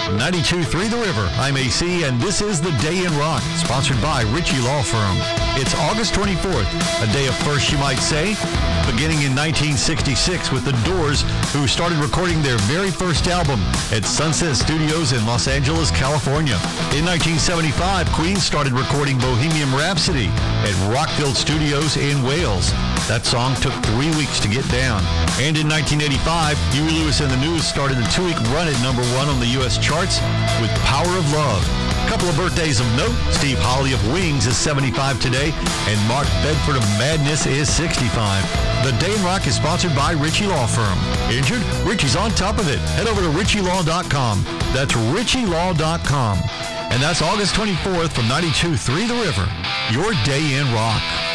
92.3 The River. I'm AC, and this is The Day in Rock, sponsored by Ritchie Law Firm. It's August 24th, a day of firsts, you might say, beginning in 1966 with The Doors, who started recording their very first album at Sunset Studios in Los Angeles, California. In 1975, Queen started recording Bohemian Rhapsody at Rockfield Studios in Wales. That song took 3 weeks to get down. And in 1985, Huey Lewis and the News started a 2-week run at number 1 on the U.S. charts with Power of Love. A couple of birthdays of note. Steve Holley of Wings is 75 today, and Mark Bedford of Madness is 65. The Day in Rock is sponsored by Ritchie Law Firm. Injured? Ritchie's on top of it. Head over to RitchieLaw.com. That's RitchieLaw.com. And that's August 24th from 92.3 The River. Your Day in Rock.